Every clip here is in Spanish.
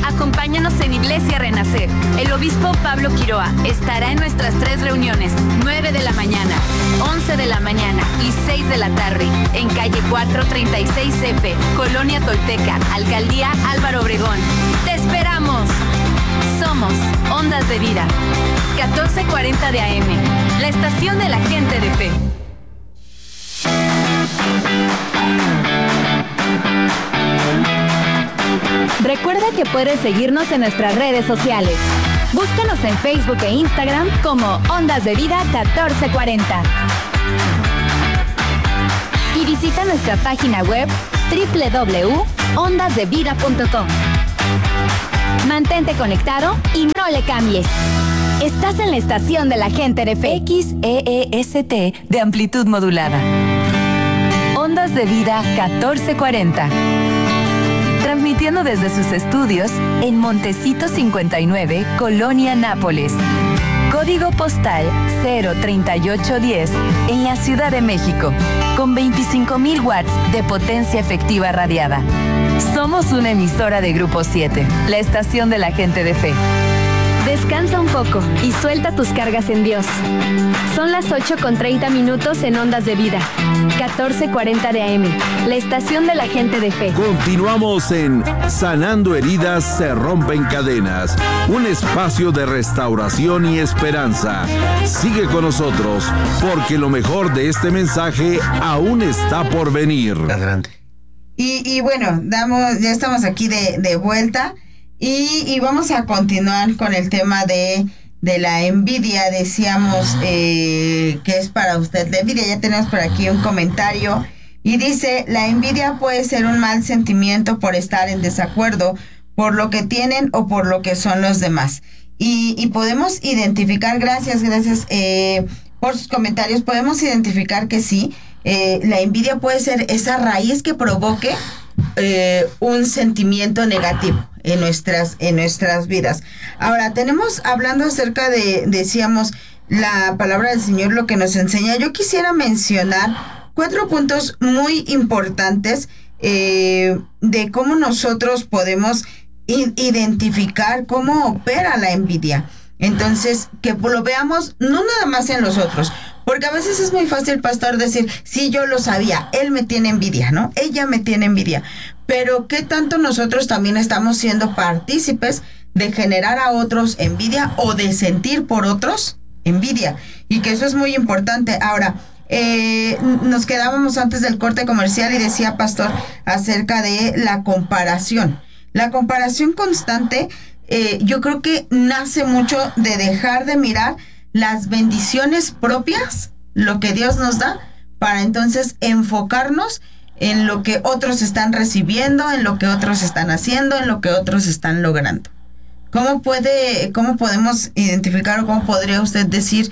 Acompáñanos en Iglesia Renacer. El obispo Pablo Quiroa estará en nuestras 3 reuniones, 9 de la mañana, 11 de la mañana y 6 de la tarde, en calle 436F, Colonia Tolteca, Alcaldía Álvaro Obregón. ¡Te esperamos! Somos Ondas de Vida, 1440 de AM, la estación de la gente de fe. Recuerda que puedes seguirnos en nuestras redes sociales. Búscanos en Facebook e Instagram como Ondas de Vida 1440. Y visita nuestra página web www.ondasdevida.com. Mantente conectado y no le cambies. Estás en la estación de la gente de fe. XEEST de amplitud modulada. Ondas de Vida 1440. Transmitiendo desde sus estudios en Montecito 59, Colonia Nápoles. Código postal 03810 en la Ciudad de México, con 25,000 watts de potencia efectiva radiada. Somos una emisora de Grupo 7, la estación de la gente de fe. Descansa un poco y suelta tus cargas en Dios. Son las 8:30 en Ondas de Vida, 1440 de AM, la estación de la gente de fe. Continuamos en Sanando Heridas se rompen cadenas, un espacio de restauración y esperanza. Sigue con nosotros, porque lo mejor de este mensaje aún está por venir. Adelante. Y bueno, ya estamos aquí de vuelta. Y vamos a continuar con el tema de la envidia. Decíamos que es para usted la envidia. Ya tenemos por aquí un comentario y dice: la envidia puede ser un mal sentimiento por estar en desacuerdo por lo que tienen o por lo que son los demás. Y podemos identificar, gracias por sus comentarios, podemos identificar que sí, la envidia puede ser esa raíz que provoque un sentimiento negativo en nuestras vidas. Ahora, hablando acerca decíamos, la palabra del Señor lo que nos enseña. Yo quisiera mencionar 4 puntos muy importantes de cómo nosotros podemos identificar cómo opera la envidia. Entonces, que lo veamos no nada más en los otros, porque a veces es muy fácil, pastor, decir: sí, yo lo sabía, él me tiene envidia, ¿no? Ella me tiene envidia. Pero ¿qué tanto nosotros también estamos siendo partícipes de generar a otros envidia o de sentir por otros envidia? Y que eso es muy importante. Ahora, nos quedábamos antes del corte comercial y decía, pastor, acerca de la comparación. La comparación constante, yo creo que nace mucho de dejar de mirar las bendiciones propias, lo que Dios nos da, para entonces enfocarnos en lo que otros están recibiendo, en lo que otros están haciendo, en lo que otros están logrando. ¿Cómo podemos identificar o cómo podría usted decir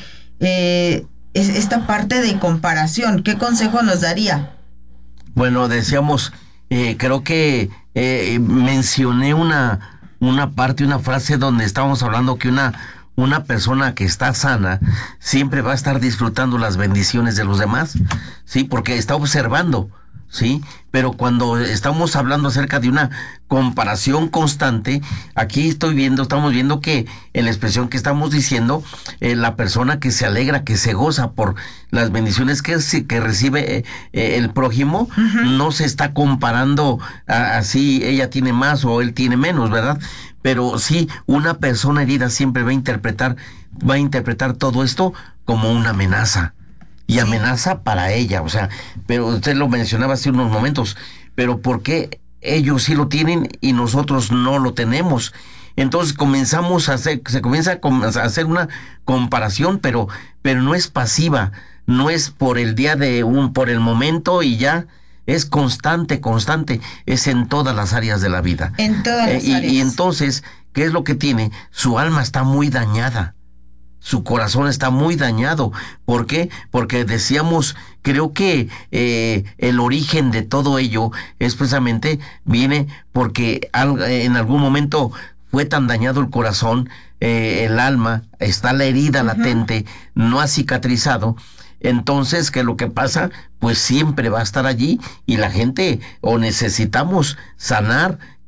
esta parte de comparación? ¿Qué consejo nos daría? Bueno, decíamos, creo que mencioné una frase donde estábamos hablando que una persona que está sana siempre va a estar disfrutando las bendiciones de los demás, sí, porque está observando, sí, pero cuando estamos hablando acerca de una comparación constante, aquí estamos viendo que en la expresión que estamos diciendo, la persona que se alegra, que se goza por las bendiciones que recibe el prójimo, no se está comparando así ella tiene más o él tiene menos, ¿verdad? Pero sí, una persona herida siempre va a interpretar todo esto como una amenaza. Y amenaza para ella, o sea, pero usted lo mencionaba hace unos momentos, pero ¿por qué ellos sí lo tienen y nosotros no lo tenemos? Entonces se comienza a hacer una comparación, pero no es pasiva, no es por por el momento y ya, es constante, es en todas las áreas de la vida. En todas las áreas. Y entonces, ¿qué es lo que tiene? Su alma está muy dañada. Su corazón está muy dañado. ¿Por qué? Porque decíamos, creo que el origen de todo ello es precisamente, viene porque en algún momento fue tan dañado el corazón, el alma, está la herida latente, no ha cicatrizado. Entonces, ¿qué es lo que pasa? Pues siempre va a estar allí y la gente, o necesitamos sanar,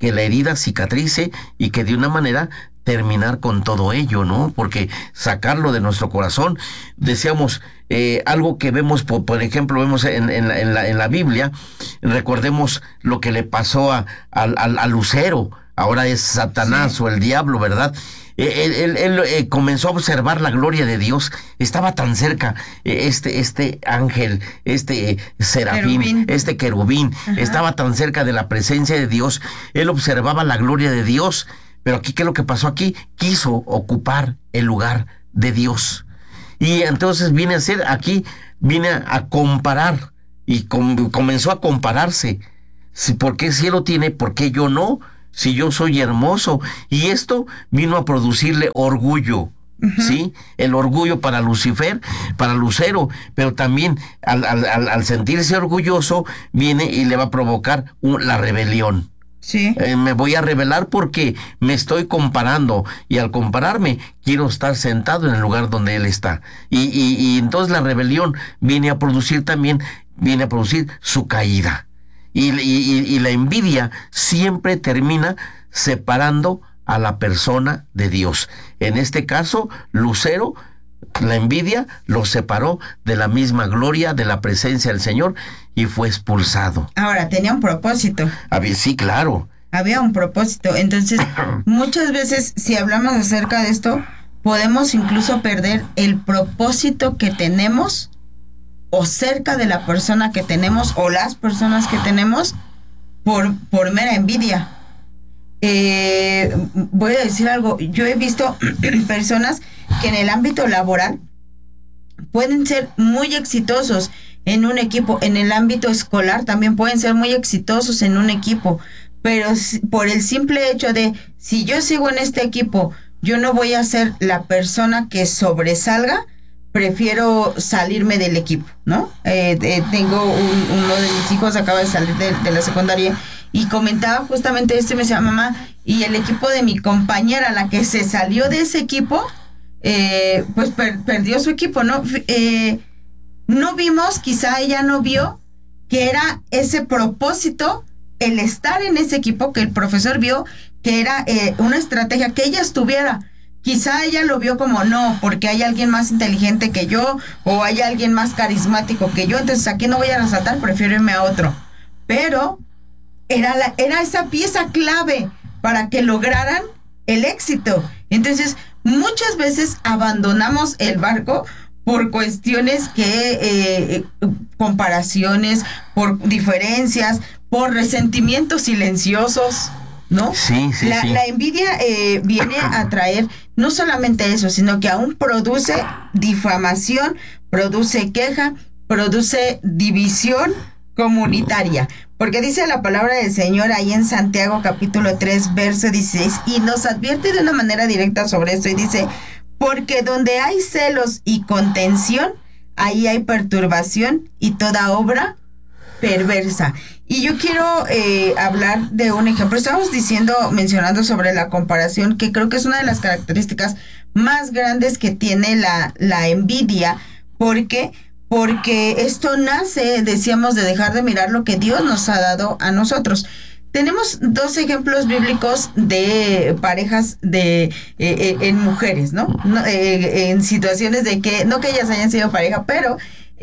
que la herida cicatrice y que de una manera terminar con todo ello, ¿no? Porque sacarlo de nuestro corazón, decíamos, algo que vemos, por ejemplo, vemos en la Biblia, recordemos lo que le pasó a Lucero, ahora es Satanás o el diablo, ¿verdad? Él comenzó a observar la gloria de Dios, estaba tan cerca, este ángel, serafín, querubín, estaba tan cerca de la presencia de Dios, él observaba la gloria de Dios, pero aquí, ¿qué es lo que pasó aquí? Quiso ocupar el lugar de Dios, y entonces viene a comparar, y comenzó a compararse, ¿por qué si él lo tiene, por qué yo no? Si yo soy hermoso. Y esto vino a producirle orgullo, ¿sí? El orgullo para Lucero, pero también al sentirse orgulloso, viene y le va a provocar la rebelión. Sí. Me voy a rebelar porque me estoy comparando, y al compararme quiero estar sentado en el lugar donde él está. Y entonces la rebelión viene a producir su caída. Y la envidia siempre termina separando a la persona de Dios. En este caso, Lucero, la envidia lo separó de la misma gloria, de la presencia del Señor, y fue expulsado. Ahora, tenía un propósito. Sí, claro. Había un propósito. Entonces, muchas veces, si hablamos acerca de esto, podemos incluso perder el propósito que tenemos, o cerca de la persona que tenemos, o las personas que tenemos, por mera envidia. Voy a decir algo. Yo he visto personas que en el ámbito laboral pueden ser muy exitosos en un equipo, en el ámbito escolar también pueden ser muy exitosos en un equipo, pero por el simple hecho de, si yo sigo en este equipo, yo no voy a ser la persona que sobresalga, prefiero salirme del equipo, ¿no? Tengo uno de mis hijos acaba de salir de la secundaria y comentaba justamente esto y me decía, mamá, y el equipo de mi compañera, la que se salió de ese equipo, pues perdió su equipo, ¿no? No vimos, quizá ella no vio que era ese propósito, el estar en ese equipo, que el profesor vio que era una estrategia que ella estuviera. Quizá ella lo vio como no, porque hay alguien más inteligente que yo, o hay alguien más carismático que yo, entonces aquí no voy a resaltar, prefiero irme a otro. Pero era esa pieza clave para que lograran el éxito. Entonces, muchas veces abandonamos el barco por cuestiones comparaciones, por diferencias, por resentimientos silenciosos, ¿no? Sí. La envidia viene a traer no solamente eso, sino que aún produce difamación, produce queja, produce división comunitaria. Porque dice la palabra del Señor ahí en Santiago capítulo 3, verso 16, y nos advierte de una manera directa sobre esto, y dice, porque donde hay celos y contención, ahí hay perturbación y toda obra perversa. Y yo quiero hablar de un ejemplo. Estamos mencionando sobre la comparación, que creo que es una de las características más grandes que tiene la envidia, porque esto nace, decíamos, de dejar de mirar lo que Dios nos ha dado a nosotros. Tenemos dos ejemplos bíblicos de parejas en mujeres, ¿no? En situaciones de que, no que ellas hayan sido pareja, pero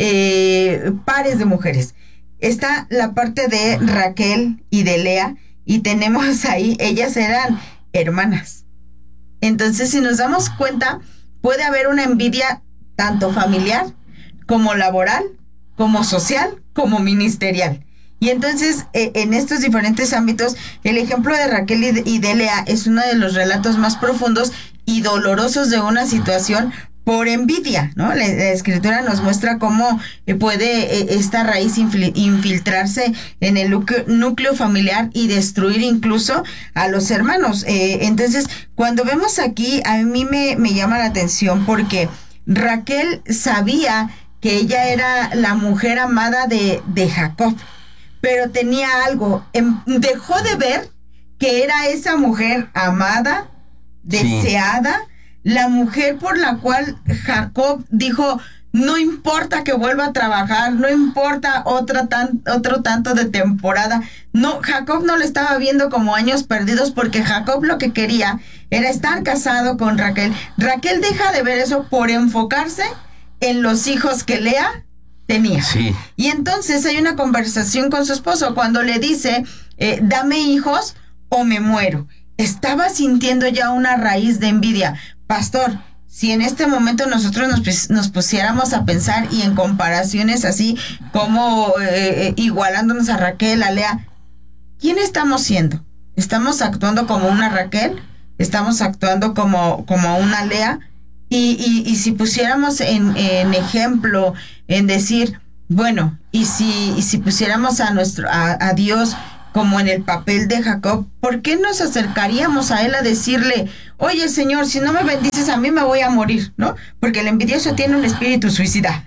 pares de mujeres. Está la parte de Raquel y de Lea, y tenemos ahí, ellas eran hermanas. Entonces, si nos damos cuenta, puede haber una envidia tanto familiar, como laboral, como social, como ministerial. Y entonces, en estos diferentes ámbitos, el ejemplo de Raquel y de Lea es uno de los relatos más profundos y dolorosos de una situación por envidia, ¿no? La Escritura nos muestra cómo puede esta raíz infiltrarse en el núcleo familiar y destruir incluso a los hermanos. Entonces, cuando vemos aquí, a mí me llama la atención porque Raquel sabía que ella era la mujer amada de Jacob, pero tenía algo, dejó de ver que era esa mujer amada, deseada, la mujer por la cual Jacob dijo, no importa que vuelva a trabajar, no importa otro tanto de temporada. No, Jacob no le estaba viendo como años perdidos, porque Jacob lo que quería era estar casado con Raquel. Raquel deja de ver eso por enfocarse en los hijos que Lea tenía. Sí. Y entonces hay una conversación con su esposo cuando le dice, dame hijos o me muero. Estaba sintiendo ya una raíz de envidia. Pastor, si en este momento nosotros nos pusiéramos a pensar, y en comparaciones así como igualándonos a Raquel, a Lea, ¿quién estamos siendo? ¿Estamos actuando como una Raquel? ¿Estamos actuando como una Lea? Y si pusiéramos en ejemplo, en decir, bueno, y si pusiéramos a Dios como en el papel de Jacob, ¿por qué nos acercaríamos a él a decirle, oye, Señor, si no me bendices a mí me voy a morir, ¿no? Porque el envidioso tiene un espíritu suicida.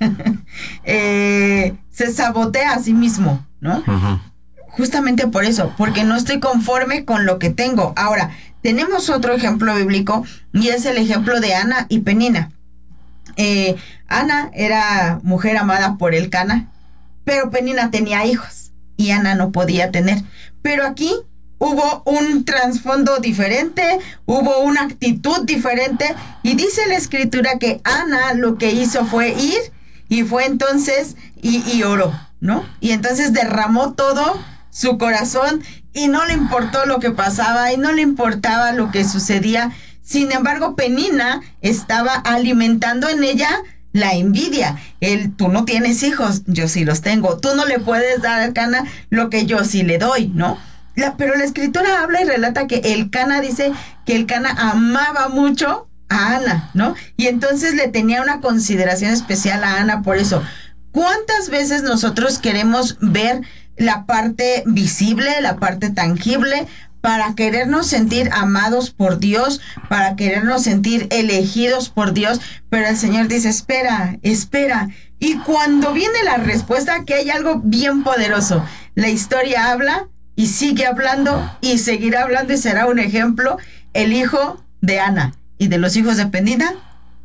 Se sabotea a sí mismo, ¿no? Uh-huh. Justamente por eso, porque no estoy conforme con lo que tengo. Ahora, tenemos otro ejemplo bíblico, y es el ejemplo de Ana y Penina. Ana era mujer amada por Elcana, pero Penina tenía hijos y Ana no podía tener. Pero aquí hubo un trasfondo diferente, hubo una actitud diferente, y dice la escritura que Ana lo que hizo fue ir, y fue entonces y oró, ¿no? Y entonces derramó todo su corazón, y no le importó lo que pasaba, y no le importaba lo que sucedía. Sin embargo, Penina estaba alimentando en ella la envidia. Tú no tienes hijos, yo sí los tengo. Tú no le puedes dar a Elcana lo que yo sí le doy, ¿no? Pero la escritura habla y relata que Elcana dice que Elcana amaba mucho a Ana, ¿no? Y entonces le tenía una consideración especial a Ana por eso. ¿Cuántas veces nosotros queremos ver la parte visible, la parte tangible, para querernos sentir amados por Dios, para querernos sentir elegidos por Dios? Pero el Señor dice, espera. Y cuando viene la respuesta, que hay algo bien poderoso. La historia habla y sigue hablando y seguirá hablando, y será un ejemplo. El hijo de Ana y de los hijos de Penina,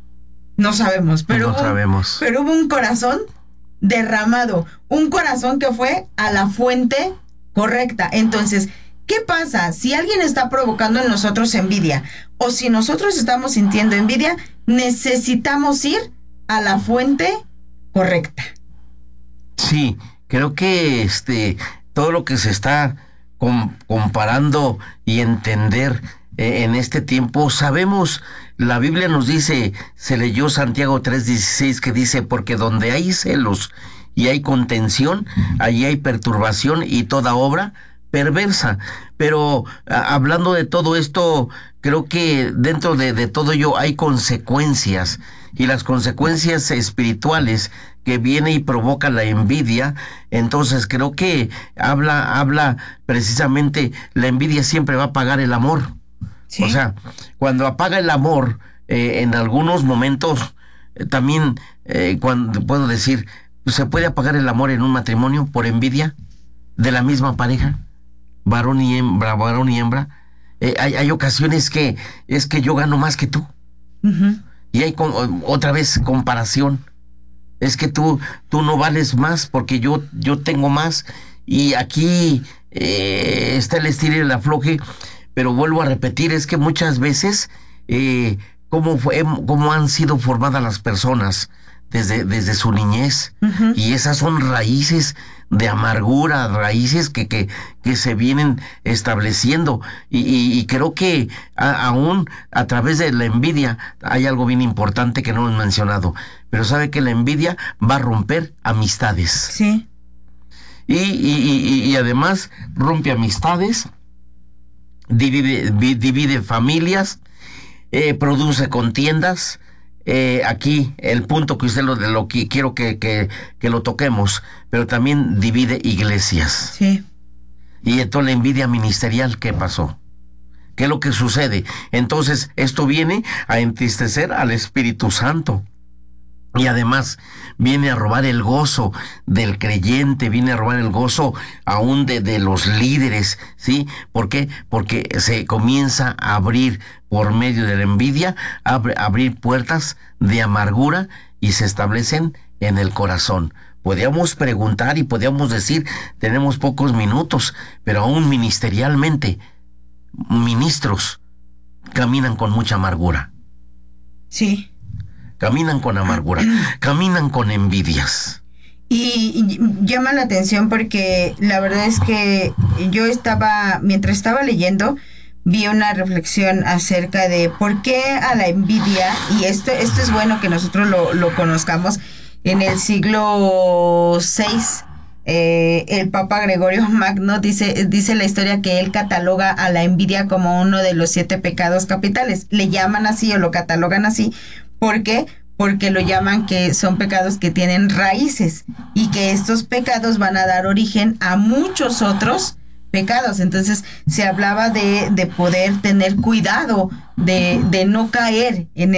no sabemos. Pero hubo un corazón derramado, un corazón que fue a la fuente correcta. Entonces, ¿qué pasa si alguien está provocando en nosotros envidia? O si nosotros estamos sintiendo envidia, necesitamos ir a la fuente correcta. Sí, creo que todo lo que se está comparando y entender en este tiempo, sabemos, la Biblia nos dice, se leyó Santiago 3:16, que dice, porque donde hay celos y hay contención, allí hay perturbación y toda obra perversa. Pero hablando de todo esto, creo que dentro de todo ello hay consecuencias, y las consecuencias espirituales que viene y provoca la envidia. Entonces creo que habla precisamente, la envidia siempre va a apagar el amor. ¿Sí? O sea, cuando apaga el amor, en algunos momentos también, cuando puedo decir, se puede apagar el amor en un matrimonio por envidia de la misma pareja, varón y hembra. Hay ocasiones que es que yo gano más que tú. Uh-huh. Y hay otra vez comparación. Es que tú no vales más porque yo tengo más. Y aquí está el estilo y el afloje. Pero vuelvo a repetir, es que muchas veces cómo han sido formadas las personas desde su niñez. Uh-huh. Y esas son raíces de amargura, raíces que se vienen estableciendo, y creo que aún a través de la envidia hay algo bien importante que no hemos mencionado, pero sabe que la envidia va a romper amistades. Sí. Y además rompe amistades, divide familias, produce contiendas. Aquí el punto que usted lo que quiero que lo toquemos, pero también divide iglesias. Sí. Y entonces la envidia ministerial, ¿qué pasó? ¿Qué es lo que sucede? Entonces esto viene a entristecer al Espíritu Santo. Y además viene a robar el gozo del creyente, viene a robar el gozo aún de los líderes, ¿sí? ¿Por qué? Porque se comienza a abrir por medio de la envidia, abrir puertas de amargura y se establecen en el corazón. Podríamos preguntar y podríamos decir, tenemos pocos minutos, pero aún ministerialmente, ministros caminan con mucha amargura. Sí. Caminan con amargura, caminan con envidias. Y llama la atención porque la verdad es que mientras estaba leyendo, vi una reflexión acerca de por qué a la envidia, y esto es bueno que nosotros lo conozcamos. En el siglo VI, el Papa Gregorio Magno dice la historia que él cataloga a la envidia como uno de los 7 pecados capitales. Le llaman así o lo catalogan así. ¿Por qué? Porque lo llaman que son pecados que tienen raíces y que estos pecados van a dar origen a muchos otros pecados. Entonces se hablaba de poder tener cuidado, de no caer en